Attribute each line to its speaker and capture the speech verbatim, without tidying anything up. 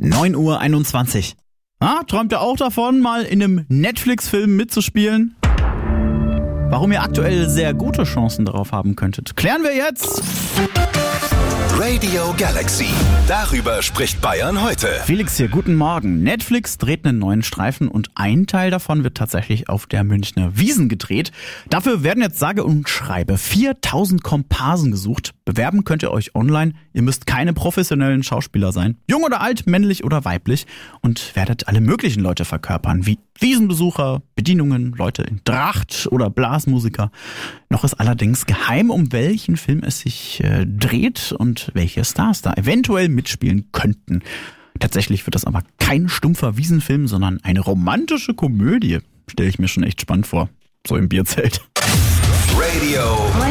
Speaker 1: neun Uhr einundzwanzig. Ah, träumt ihr auch davon, mal in einem Netflix-Film mitzuspielen? Warum ihr aktuell sehr gute Chancen darauf haben könntet, klären wir jetzt.
Speaker 2: Radio Galaxy. Darüber spricht Bayern heute.
Speaker 1: Felix hier, guten Morgen. Netflix dreht einen neuen Streifen und ein Teil davon wird tatsächlich auf der Münchner Wiesn gedreht. Dafür werden jetzt sage und schreibe viertausend Komparsen gesucht. Bewerben könnt ihr euch online. Ihr müsst keine professionellen Schauspieler sein. Jung oder alt, männlich oder weiblich. Und werdet alle möglichen Leute verkörpern, wie Wiesenbesucher, Bedienungen, Leute in Tracht oder Blasmusiker. Noch ist allerdings geheim, um welchen Film es sich äh, dreht und welche Stars da eventuell mitspielen könnten. Tatsächlich wird das aber kein stumpfer Wiesenfilm, sondern eine romantische Komödie. Stelle ich mir schon echt spannend vor. So im Bierzelt.
Speaker 2: Radio